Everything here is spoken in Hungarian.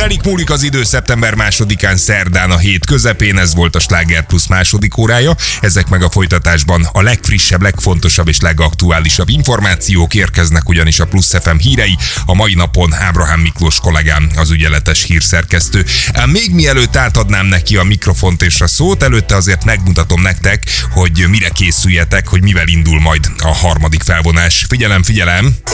Telik múlik az idő, szeptember 2-án szerdán a hét közepén, ez volt a Sláger Plus második órája. Ezek meg a folytatásban a legfrissebb, legfontosabb és legaktuálisabb információk érkeznek, ugyanis a Plusz FM hírei. A mai napon Ábrahám Miklós kollégám, az ügyeletes hírszerkesztő. Még mielőtt átadnám neki a mikrofont és a szót, előtte azért megmutatom nektek, hogy mire készüljetek, hogy mivel indul majd a harmadik felvonás. Figyelem, figyelem!